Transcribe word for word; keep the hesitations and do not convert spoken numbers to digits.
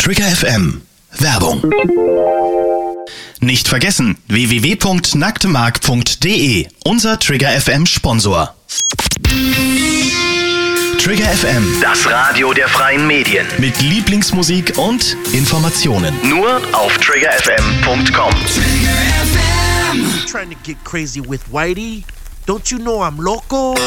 Trigger F M. Werbung. Nicht vergessen, w w w punkt nacktemark punkt d e, unser Trigger F M Sponsor. Trigger F M, das Radio der freien Medien. Mit Lieblingsmusik und Informationen. Nur auf trigger f m punkt com. Trying to get crazy with Whitey? Don't you know I'm loco?